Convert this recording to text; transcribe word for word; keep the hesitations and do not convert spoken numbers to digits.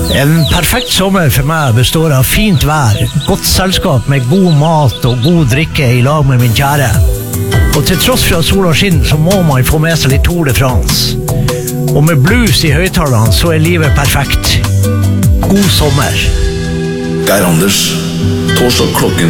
En perfekt sommer for meg består av fint vær, godt selskap med god mat og god drikke i lag med min kjære. Og til tross for at sola skinner, så må man få med seg litt Tour de France. Og med blues i høyttalerne, så er livet perfekt. God sommer. Geir Anders, torsdag klokken